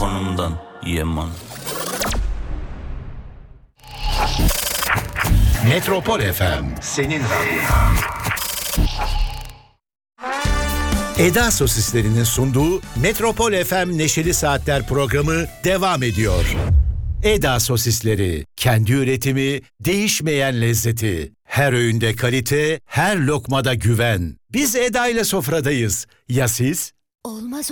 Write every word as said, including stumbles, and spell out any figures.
sonundan Yeman. Metropol F M, senin radyon. Eda Sosislerinin sunduğu Metropol F M Neşeli Saatler programı devam ediyor. Eda Sosisleri, kendi üretimi, değişmeyen lezzeti. Her öğünde kalite, her lokmada güven. Biz Eda ile sofradayız. Ya siz? Olmaz